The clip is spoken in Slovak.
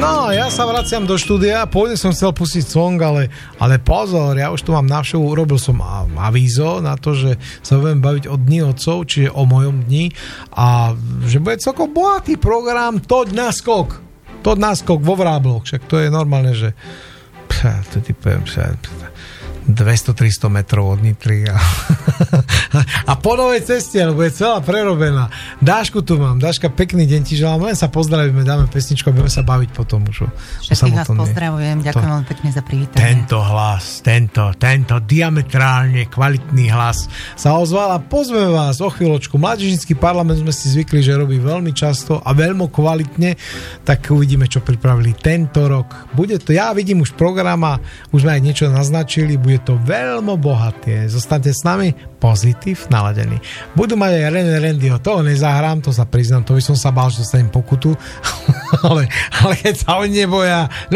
No, ja sa vraciam do štúdia, pôvodne som chcel pustiť song, ale pozor, ja už tu mám návštevu, urobil som avízo na to, že sa budem baviť o Dni otcov, čiže o mojom dni a že bude celkom bohatý program Toď na skok vo Vrábloch, však to je normálne, že 200-300 metrov od Nitry a po novej ceste, lebo je celá prerobená. Dášku tu mám. Dáška, pekný deň ti želám. Len sa pozdravíme, dáme pesničku a budeme sa baviť potom už. Všetkých vás pozdravujem, ďakujem veľmi pekne za privítanie. Tento hlas, tento diametrálne kvalitný hlas sa ozval a pozveme vás o chvíľočku. Mládežnícky parlament sme si zvykli, že robí veľmi často a veľmi kvalitne, tak uvidíme, čo pripravili tento rok. Bude to, ja vidím už program a už sme aj niečo naznačili, bude to veľmi bohaté. Zostaňte s nami, pozitív naladený. Budú mať aj René Randyho, toho nezahrám, to sa priznám, to by som sa bál, že dostanem pokutu, ale keď sa oni neboja,